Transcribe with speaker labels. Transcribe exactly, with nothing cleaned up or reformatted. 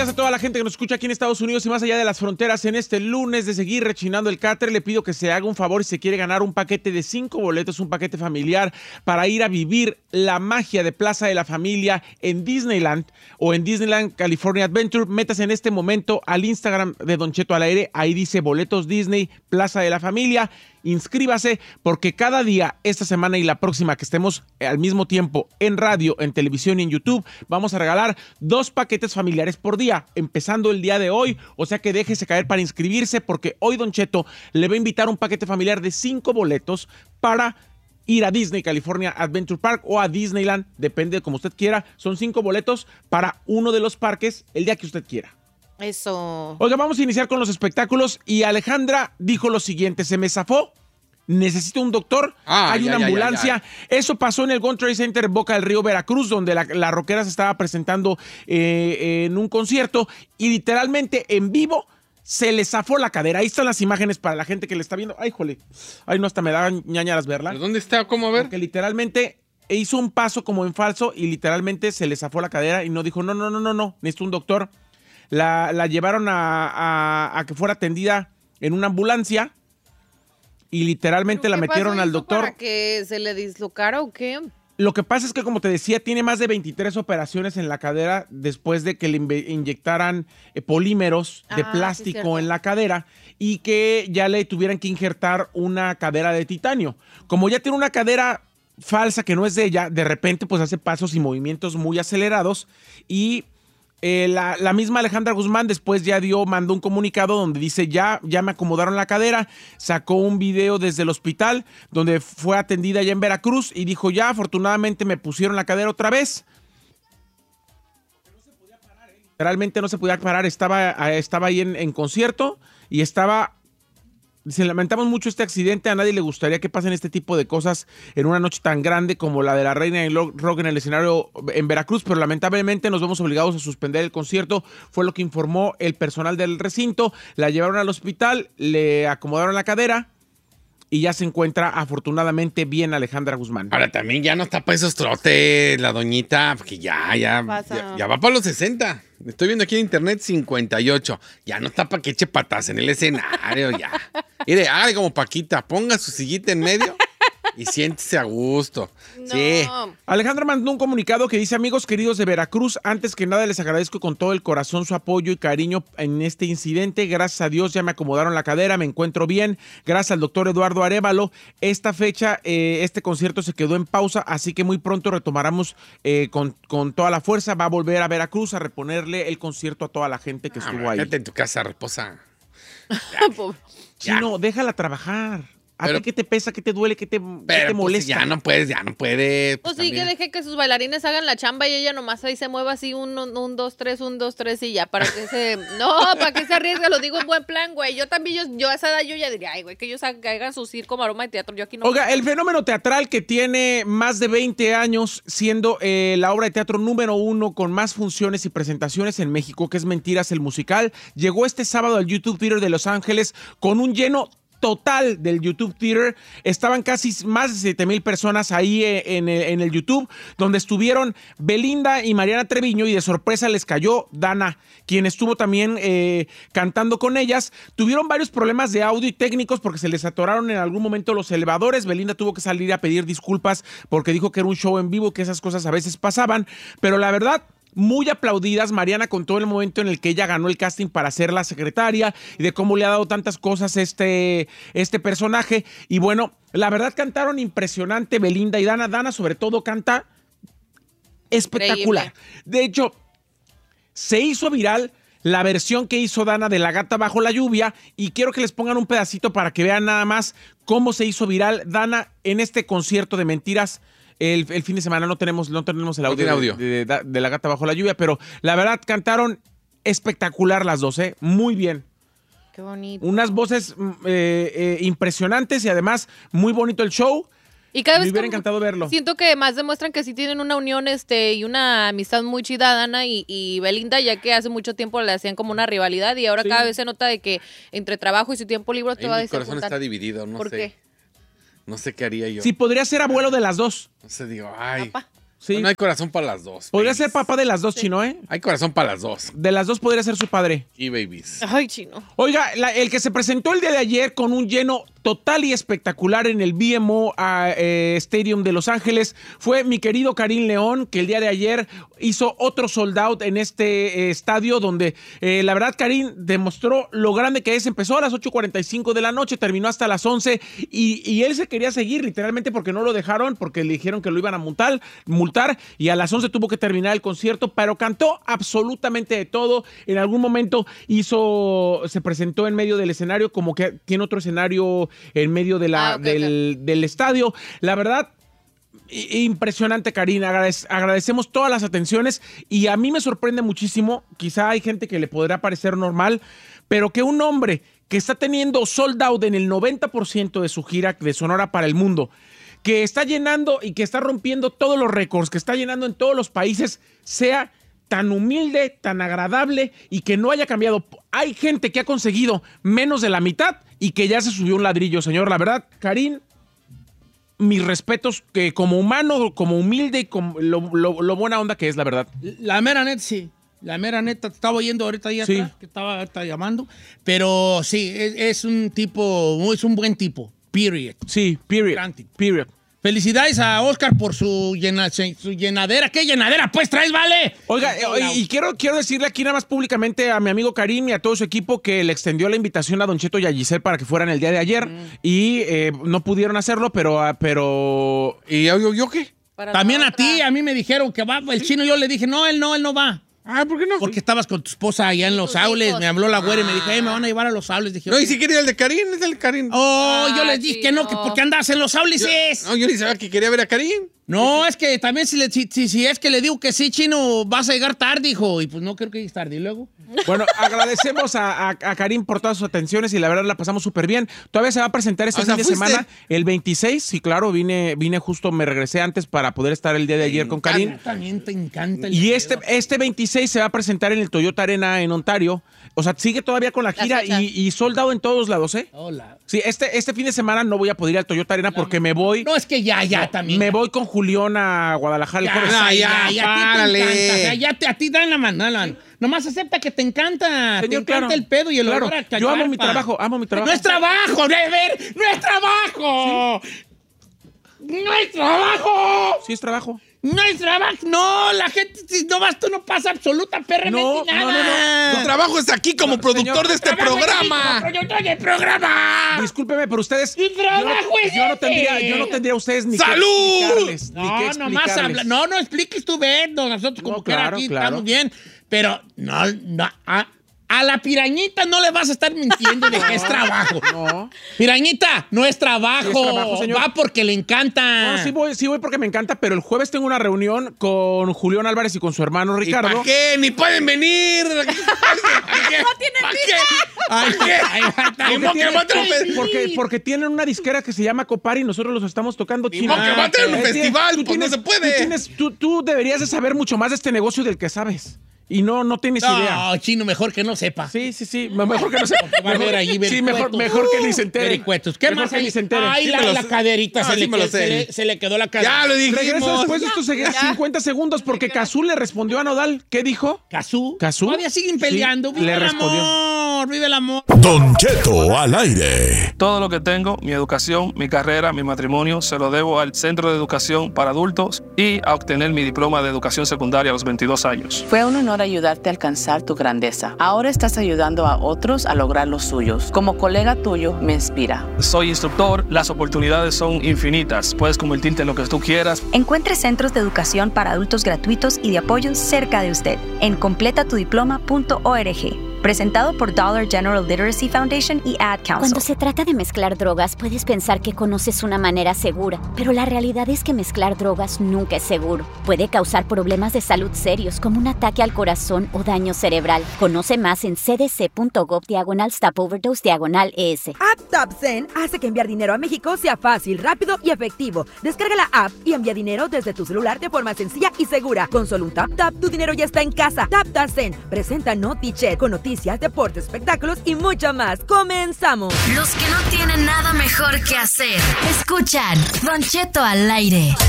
Speaker 1: Gracias a toda la gente que nos escucha aquí en Estados Unidos y más allá de las fronteras en este lunes de seguir rechinando el cáter. Le pido que se haga un favor si se quiere ganar un paquete de cinco boletos, un paquete familiar para ir a vivir la magia de Plaza de la Familia en Disneyland o en Disneyland California Adventure. Métase en este momento al Instagram de Don Cheto al Aire. Ahí dice boletos Disney, Plaza de la Familia. Inscríbase porque cada día, esta semana y la próxima que estemos al mismo tiempo en radio, en televisión y en YouTube, vamos a regalar dos paquetes familiares por día, empezando el día de hoy. O sea que déjese caer para inscribirse porque hoy Don Cheto le va a invitar un paquete familiar de cinco boletos para ir a Disney California Adventure Park o a Disneyland, depende de como usted quiera. Son cinco boletos para uno de los parques el día que usted quiera.
Speaker 2: Eso.
Speaker 1: Oiga, vamos a iniciar con los espectáculos y Alejandra dijo lo siguiente: se me zafó, necesito un doctor,
Speaker 3: Ah,
Speaker 1: hay
Speaker 3: ya,
Speaker 1: una
Speaker 3: ya,
Speaker 1: ambulancia.
Speaker 3: ya, ya.
Speaker 1: Eso pasó en el World Trade Center Boca del Río, Veracruz, donde la, la rockera se estaba presentando eh, en un concierto y literalmente en vivo se le zafó la cadera. Ahí están las imágenes para la gente que le está viendo. Ay, jole, ay, no, hasta me da ñañaras verla.
Speaker 3: ¿Pero dónde está? ¿Cómo? A ver.
Speaker 1: Porque literalmente hizo un paso como en falso y literalmente se le zafó la cadera y no dijo, no, no, no, no, no, necesito un doctor. La, la llevaron a, a, a que fuera atendida en una ambulancia y literalmente la metieron al doctor.
Speaker 2: ¿Para que se le dislocara o qué?
Speaker 1: Lo que pasa es que, como te decía, tiene más de veintitrés operaciones en la cadera después de que le inyectaran eh, polímeros de
Speaker 2: Ah,
Speaker 1: plástico
Speaker 2: sí,
Speaker 1: en la cadera y que ya le tuvieran que injertar una cadera de titanio. Como ya tiene una cadera falsa que no es de ella, de repente pues hace pasos y movimientos muy acelerados y Eh, la, la misma Alejandra Guzmán después ya dio, mandó un comunicado donde dice ya, ya me acomodaron la cadera, sacó un video desde el hospital donde fue atendida ya en Veracruz y dijo ya, afortunadamente me pusieron la cadera otra vez. Realmente no se podía parar, estaba, estaba ahí en, en concierto y estaba... Dice, lamentamos mucho este accidente, a nadie le gustaría que pasen este tipo de cosas en una noche tan grande como la de la Reina del Rock en el escenario en Veracruz, pero lamentablemente nos vemos obligados a suspender el concierto, fue lo que informó el personal del recinto. La llevaron al hospital, le acomodaron la cadera y ya se encuentra afortunadamente bien Alejandra Guzmán.
Speaker 3: Ahora también ya no está para esos trotes la doñita, porque ya, ya, ya, ya va para los sesenta. Estoy viendo aquí en internet cincuenta y ocho. Ya no está para que eche patas en el escenario, ya. Mire, hágale como Paquita, ponga su sillita en medio y siéntese a gusto.
Speaker 2: No.
Speaker 3: Sí.
Speaker 1: Alejandra mandó un comunicado que dice: amigos queridos de Veracruz, antes que nada les agradezco con todo el corazón su apoyo y cariño en este incidente. Gracias a Dios ya me acomodaron la cadera, me encuentro bien. Gracias al doctor Eduardo Arévalo. Esta fecha, eh, este concierto se quedó en pausa, así que muy pronto retomaremos eh, con, con toda la fuerza. Va a volver a Veracruz a reponerle el concierto a toda la gente que estuvo
Speaker 3: Ah,
Speaker 1: ahí.
Speaker 3: quédate en tu casa, reposa.
Speaker 1: Chino, déjala trabajar. ¿A
Speaker 3: Pero-
Speaker 1: ti qué te pesa, qué te duele, qué te, qué
Speaker 3: Pero
Speaker 1: te
Speaker 3: pues,
Speaker 1: molesta?
Speaker 3: ya no puedes, ya no puede.
Speaker 2: Pues sí, que deje que sus bailarines hagan la chamba y ella nomás ahí se mueva así un, un, un dos, tres, un, dos, tres y ya, para que se... No, para que se arriesgue, lo digo en buen plan, güey. Yo también, yo, yo a esa edad yo ya diría, ay, güey, que ellos hagan su circo, maroma y teatro, yo aquí no...
Speaker 1: Oiga, el fenómeno teatral que tiene más de veinte años siendo eh, la obra de teatro número uno con más funciones y presentaciones en México, que es Mentiras el Musical, llegó este sábado al YouTube Theater de Los Ángeles con un lleno total del YouTube Theater. Estaban casi más de siete mil personas ahí en el, en el YouTube, donde estuvieron Belinda y Mariana Treviño, y de sorpresa les cayó Dana, quien estuvo también eh, cantando con ellas. Tuvieron varios problemas de audio y técnicos porque se les atoraron en algún momento los elevadores. Belinda tuvo que salir a pedir disculpas porque dijo que era un show en vivo, que esas cosas a veces pasaban, pero la verdad, muy aplaudidas. Mariana contó el momento en el que ella ganó el casting para ser la secretaria y de cómo le ha dado tantas cosas este, este personaje. Y bueno, la verdad cantaron impresionante Belinda y Dana. Dana sobre todo canta espectacular.
Speaker 2: Increíble.
Speaker 1: De hecho, se hizo viral la versión que hizo Dana de La Gata Bajo la Lluvia y quiero que les pongan un pedacito para que vean nada más cómo se hizo viral Dana en este concierto de Mentiras. El, el fin de semana no tenemos, no tenemos el audio,
Speaker 3: No tiene audio.
Speaker 1: De, de- de La Gata Bajo la Lluvia, pero la verdad cantaron espectacular las dos, ¿eh? Muy bien.
Speaker 2: Qué bonito.
Speaker 1: Unas voces mm, eh, eh, impresionantes y además muy bonito el show.
Speaker 2: Y cada
Speaker 1: Me
Speaker 2: vez
Speaker 1: hubiera
Speaker 2: como-
Speaker 1: encantado verlo.
Speaker 2: Siento que más demuestran que sí tienen una unión este y una amistad muy chida, Dana y, y Belinda, ya que hace mucho tiempo le hacían como una rivalidad y ahora
Speaker 1: Sí.
Speaker 2: cada vez se nota de que entre trabajo y su tiempo libre te
Speaker 3: Ay,
Speaker 2: va a
Speaker 3: mi
Speaker 2: decir
Speaker 3: corazón
Speaker 2: juntar.
Speaker 3: está dividido, no
Speaker 2: ¿Por
Speaker 3: sé.
Speaker 2: qué?
Speaker 3: No sé qué haría yo.
Speaker 1: Sí, podría ser abuelo de las dos.
Speaker 3: No sé, digo, ay.
Speaker 2: Papá.
Speaker 1: Sí.
Speaker 3: Bueno, hay corazón para las dos.
Speaker 1: Podría
Speaker 3: babies.
Speaker 1: ser papá de las dos, sí. Chino, ¿eh?
Speaker 3: Hay corazón para las dos.
Speaker 1: De las dos podría ser su padre.
Speaker 3: Y babies.
Speaker 2: Ay, Chino.
Speaker 1: Oiga, la, el que se presentó el día de ayer con un lleno total y espectacular en el B M O uh, eh, Stadium de Los Ángeles fue mi querido Karim León, que el día de ayer hizo otro sold out en este eh, estadio donde eh, la verdad Karim demostró lo grande que es. Empezó a las ocho cuarenta y cinco de la noche, terminó hasta las once y, y él se quería seguir literalmente porque no lo dejaron, porque le dijeron que lo iban a multar, multar y a las once tuvo que terminar el concierto, pero cantó absolutamente de todo. En algún momento hizo, se presentó en medio del escenario, como que tiene otro escenario en medio de la,
Speaker 2: ah, okay,
Speaker 1: del,
Speaker 2: okay.
Speaker 1: del estadio. La verdad, impresionante, Karim. Agradece, agradecemos todas las atenciones y a mí me sorprende muchísimo. Quizá hay gente que le podrá parecer normal, pero que un hombre que está teniendo sold out en el noventa por ciento de su gira de Sonora para el mundo, que está llenando y que está rompiendo todos los récords, que está llenando en todos los países, sea tan humilde, tan agradable y que no haya cambiado. Hay gente que ha conseguido menos de la mitad y que ya se subió un ladrillo, señor. La verdad, Karim, mis respetos que como humano, como humilde y como lo, lo, lo buena onda que es, la verdad.
Speaker 4: La mera neta, sí. La mera neta, te estaba oyendo ahorita ya
Speaker 1: sí.
Speaker 4: está, que estaba, estaba llamando. Pero sí, es, es un tipo, es un buen tipo. Period.
Speaker 1: Sí, period.
Speaker 4: Gran tipo.
Speaker 1: Period.
Speaker 4: Felicidades a Oscar por su, llena, su llenadera. ¿Qué llenadera pues traes, vale?
Speaker 1: Oiga, y, y quiero, quiero decirle aquí nada más públicamente a mi amigo Karim y a todo su equipo que le extendió la invitación a Don Cheto y a Giselle para que fueran el día de ayer mm. y eh, no pudieron hacerlo, pero... pero
Speaker 3: ¿Y yo, yo qué?
Speaker 2: Para
Speaker 4: También a
Speaker 2: otra.
Speaker 4: ti, a mí me dijeron que va el Chino. Yo le dije, no, él no, él no va.
Speaker 3: Ah, ¿por qué no?
Speaker 4: Porque estabas con tu esposa allá en Los Aules. Me habló la güera y me dijo, hey, me van a llevar a Los Aules. Dije,
Speaker 3: no, y si quería el de Karim, es el Karim.
Speaker 4: Oh,
Speaker 2: ah,
Speaker 4: yo les dije
Speaker 2: sí,
Speaker 4: que no,
Speaker 2: no,
Speaker 4: que porque andas en Los Aules
Speaker 3: yo,
Speaker 4: es.
Speaker 3: No, yo ni sabía que quería ver a Karim.
Speaker 4: No, es que también si, le, si, si, si es que le digo que sí, Chino, vas a llegar tarde, hijo. Y pues no creo que llegues tarde. ¿Y luego?
Speaker 1: Bueno, agradecemos a, a, a Karim por todas sus atenciones y la verdad la pasamos súper bien. Todavía se va a presentar este
Speaker 3: o sea,
Speaker 1: fin de
Speaker 3: ¿fuiste?
Speaker 1: semana, el veintiséis. Sí, claro, vine, vine justo, me regresé antes para poder estar el día de ayer con Karim.
Speaker 4: También te encanta el
Speaker 1: Y este, este veintiséis se va a presentar en el Toyota Arena en Ontario. O sea, sigue todavía con la gira y, y soldado en todos lados, ¿eh?
Speaker 4: Hola.
Speaker 1: Sí, este, este fin de semana no voy a poder ir al Toyota Arena porque me voy...
Speaker 4: No, es que ya, ya, también.
Speaker 1: Me
Speaker 4: ya.
Speaker 1: voy con Julián a Guadalajara.
Speaker 4: Ya,
Speaker 1: el jueves.
Speaker 4: ya,
Speaker 3: ya,
Speaker 4: ya, ya,
Speaker 3: párale.
Speaker 4: a ti te encanta. O sea, ya te, a ti dan la mano. Dan. Nomás acepta que te encanta.
Speaker 1: Señor,
Speaker 4: te encanta
Speaker 1: claro,
Speaker 4: el pedo y el
Speaker 1: claro.
Speaker 4: olor a
Speaker 1: Yo amo mi
Speaker 4: cacharpa.
Speaker 1: trabajo, amo mi trabajo.
Speaker 4: No es trabajo, Never. No es trabajo. ¿Sí? No es trabajo.
Speaker 1: Sí es trabajo.
Speaker 4: No es trabajo, no, la gente, si no vas, tú no pasa absoluta perramente
Speaker 1: No,
Speaker 4: nada.
Speaker 1: no, no, no.
Speaker 3: Tu trabajo es aquí como
Speaker 1: No,
Speaker 3: productor
Speaker 1: señor,
Speaker 3: de este
Speaker 4: Trabajo
Speaker 3: programa.
Speaker 4: aquí como productor del programa.
Speaker 1: Discúlpeme, pero ustedes...
Speaker 4: ¡Mi trabajo
Speaker 1: yo no,
Speaker 4: es
Speaker 1: yo no
Speaker 4: este!
Speaker 1: tendría, yo no tendría a ustedes ni
Speaker 3: ¡Salud!
Speaker 1: que explicarles. ni
Speaker 4: No,
Speaker 1: que
Speaker 4: nomás
Speaker 1: explicarles.
Speaker 4: habla. No, no expliques tú, Beto. Nosotros como
Speaker 1: No,
Speaker 4: que
Speaker 1: claro,
Speaker 4: aquí
Speaker 1: claro.
Speaker 4: estamos bien. Pero no, no. A, a la pirañita no le vas a estar mintiendo de que es trabajo.
Speaker 1: No.
Speaker 4: Pirañita, no es trabajo.
Speaker 1: Sí es trabajo, señor.
Speaker 4: Va porque le encanta.
Speaker 1: No, sí voy, sí voy porque me encanta, pero el jueves tengo una reunión con Julián Álvarez y con su hermano
Speaker 3: ¿Y
Speaker 1: Ricardo.
Speaker 3: para qué? Ni pueden venir. ¿Para qué?
Speaker 2: No tienen
Speaker 3: ¿Para
Speaker 2: visa.
Speaker 3: qué?
Speaker 4: Ay,
Speaker 3: ¿Para qué?
Speaker 4: ay, ay, ay,
Speaker 3: Ni modo que
Speaker 4: tiene-
Speaker 3: va a tener un fe-
Speaker 1: Porque, porque tienen una disquera que se llama Copar y nosotros los estamos tocando,
Speaker 3: Ni
Speaker 1: Chino.
Speaker 3: modo que va a tener un
Speaker 1: Eh,
Speaker 3: festival,
Speaker 1: tú
Speaker 3: pues no se puede.
Speaker 1: Tú, tienes- tú- tú deberías de saber mucho más de este negocio del que sabes. Y no, no tienes idea.
Speaker 4: No, Chino, mejor que no sepa.
Speaker 1: Sí, sí, sí. Mejor que no se...
Speaker 4: Va a ver allí
Speaker 1: Sí, mejor,
Speaker 4: vericuetos.
Speaker 1: mejor que ni se entere.
Speaker 4: Vericuetos. ¿Qué
Speaker 1: Mejor
Speaker 4: más
Speaker 1: que
Speaker 4: hay?
Speaker 1: ni se entere.
Speaker 4: Ay,
Speaker 3: Sí
Speaker 4: la,
Speaker 3: me lo
Speaker 4: la
Speaker 3: sé.
Speaker 4: caderita
Speaker 3: Ah,
Speaker 4: se,
Speaker 3: sí
Speaker 4: le,
Speaker 3: me lo
Speaker 4: quedó-
Speaker 3: sé.
Speaker 4: se, le, se le quedó la cadera.
Speaker 3: Ya lo
Speaker 1: Regresa
Speaker 3: dijimos.
Speaker 1: después de estos
Speaker 2: Ya.
Speaker 1: cincuenta segundos porque Cazú le respondió a Nodal. ¿Qué dijo?
Speaker 4: ¿Cazú?
Speaker 1: ¿Cazú?
Speaker 4: Todavía siguen peleando.
Speaker 1: Sí,
Speaker 4: Vive
Speaker 1: le
Speaker 4: el
Speaker 1: respondió.
Speaker 4: amor, vive el amor.
Speaker 5: Don Cheto al aire.
Speaker 6: Todo lo que tengo, mi educación, mi carrera, mi matrimonio, se lo debo al Centro de Educación para Adultos y a obtener mi diploma de educación secundaria a los veintidós años.
Speaker 7: Fue un honor ayudarte a alcanzar tu grandeza. Ahora estás ayudando a otros a lograr los suyos. Como colega tuyo, me inspira.
Speaker 6: Soy instructor, las oportunidades son infinitas. Puedes convertirte en lo que tú quieras.
Speaker 8: Encuentre centros de educación para adultos gratuitos y de apoyo cerca de usted en completa tu diploma punto org. Presentado por Dollar General Literacy Foundation y Ad Council.
Speaker 9: Cuando se trata de mezclar drogas, puedes pensar que conoces una manera segura, pero la realidad es que mezclar drogas nunca es seguro. Puede causar problemas de salud serios como un ataque al corazón o daño cerebral. Conoce más en cdc.gov diagonal stop overdose diagonal es.
Speaker 10: App TapSend hace que enviar dinero a México sea fácil, rápido y efectivo. Descarga la app y envía dinero desde tu celular de forma sencilla y segura. Con solo un tap tap, tu dinero ya está en casa. Tap TapSend presenta NotiChat con noticias, deportes, espectáculos y mucho más. ¡Comenzamos!
Speaker 11: Los que no tienen nada mejor que hacer. Escuchan Don Cheto al aire.